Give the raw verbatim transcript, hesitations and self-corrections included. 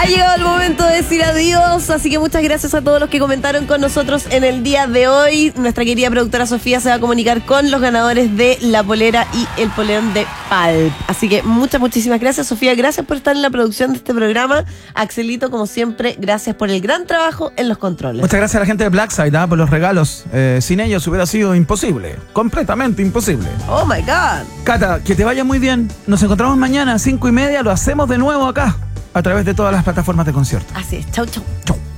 Ha llegado el momento de decir adiós, así que muchas gracias a todos los que comentaron con nosotros en el día de hoy. Nuestra querida productora Sofía se va a comunicar con los ganadores de la polera y el polerón de Palp. Así que muchas, muchísimas gracias, Sofía. Gracias por estar en la producción de este programa. Axelito, como siempre, gracias por el gran trabajo en los controles. Muchas gracias a la gente de Blackside, ¿eh? por los regalos. Eh, sin ellos hubiera sido imposible, completamente imposible. Oh my God. Cata, que te vaya muy bien. Nos encontramos mañana a cinco y media. Lo hacemos de nuevo acá, a través de todas las plataformas de concierto. Así es. Chau, chau. Chau.